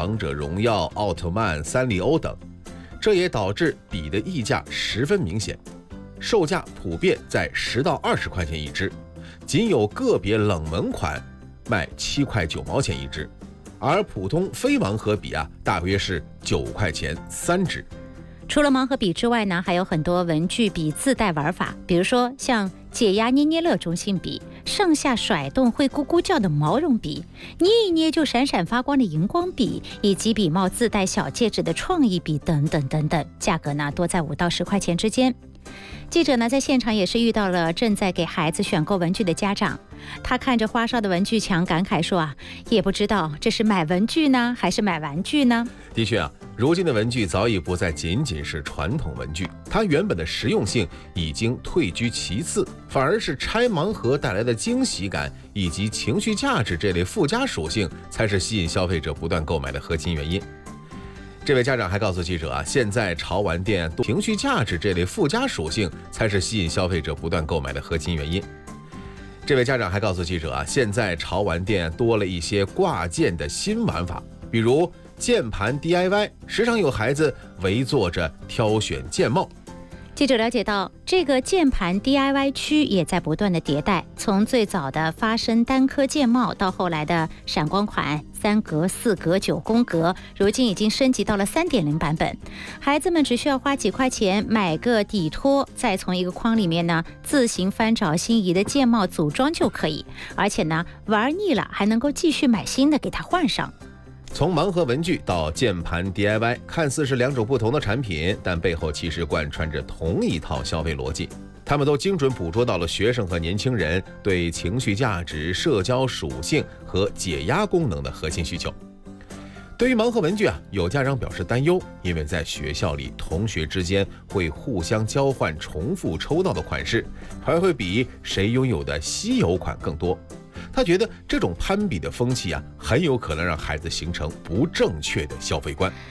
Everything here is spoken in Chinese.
王者荣耀、奥特曼、三丽鸥等，这也导致笔的溢价十分明显，售价普遍在10到20块钱一支，仅有个别冷门款卖7块9毛钱一支，而普通非盲盒笔大约是9块钱3支。 除了盲盒笔之外呢，还有很多文具笔自带玩法，比如说像解压捏捏乐中性笔、上下甩动会咕咕叫的毛绒笔、捏一捏就闪闪发光的荧光笔，以及笔帽自带小戒指的创意笔等等等等，价格呢多在5到10块钱之间。记者呢在现场也是遇到了正在给孩子选购文具的家长，他看着花哨的文具墙感慨说也不知道这是买文具呢还是买玩具呢。 的确如今的文具早已不再仅仅是传统文具，它原本的实用性已经退居其次，反而是拆盲盒带来的惊喜感以及情绪价值这类附加属性才是吸引消费者不断购买的核心原因。这位家长还告诉记者现在潮玩店情绪价值这类附加属性才是吸引消费者不断购买的核心原因。这位家长还告诉记者现在潮玩店多了一些挂件的新玩法，比如键盘 DIY， 时常有孩子围坐着挑选键帽。 记者了解到，这个键盘 DIY 区也在不断的迭代，从最早的发声单颗键帽到后来的闪光款3格、4格、9宫格，如今已经升级到了 3.0 版本。孩子们只需要花几块钱买个底托，再从一个框里面呢自行翻找心仪的键帽组装就可以，而且呢玩腻了还能够继续买新的给它换上。 从盲盒文具到键盘 DIY， 看似是2种不同的产品，但背后其实贯穿着同一套消费逻辑。他们都精准捕捉到了学生和年轻人对情绪价值、社交属性和解压功能的核心需求。对于盲盒文具有家长表示担忧，因为在学校里，同学之间会互相交换重复抽到的款式，还会比谁拥有的稀有款更多。他觉得这种攀比的风气很有可能让孩子形成不正确的消费观。